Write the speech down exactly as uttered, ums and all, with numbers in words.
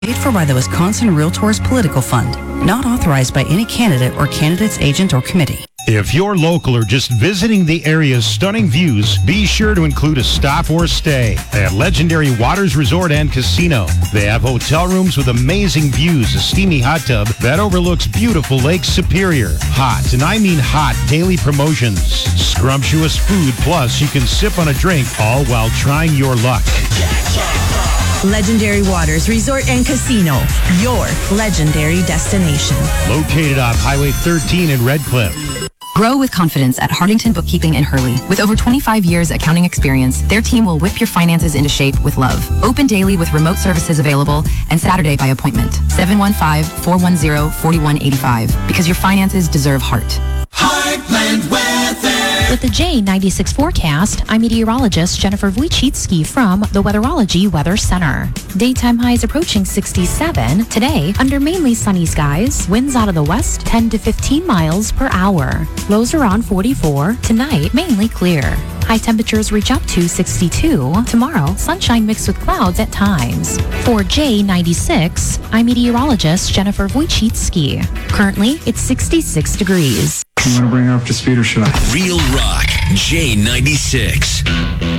Paid for by the Wisconsin Realtors Political Fund. Not authorized by any candidate or candidate's agent or committee. If you're local or just visiting the area's stunning views, be sure to include a stop or stay at Legendary Waters Resort and Casino. They have hotel rooms with amazing views, a steamy hot tub that overlooks beautiful Lake Superior. Hot, and I mean hot, daily promotions. Scrumptious food, plus you can sip on a drink, all while trying your luck. Legendary Waters Resort and Casino, your legendary destination. Located off Highway thirteen in Red Cliff. Grow with confidence at Hardington Bookkeeping in Hurley. With over twenty-five years accounting experience, their team will whip your finances into shape with love. Open daily with remote services available and Saturday by appointment. seven one five, four one zero, four one eight five. Because your finances deserve heart. Heartland Weather. With the J ninety-six forecast, I'm meteorologist Jennifer Wojcicki from the Weatherology Weather Center. Daytime highs approaching sixty-seven. Today, under mainly sunny skies, winds out of the west ten to fifteen miles per hour. Lows around forty-four. Tonight, mainly clear. High temperatures reach up to sixty-two. Tomorrow, sunshine mixed with clouds at times. For J ninety-six, I'm meteorologist Jennifer Wojcicki. Currently, it's sixty-six degrees. You want to bring her up to speed or should I? Real Rock, J ninety-six.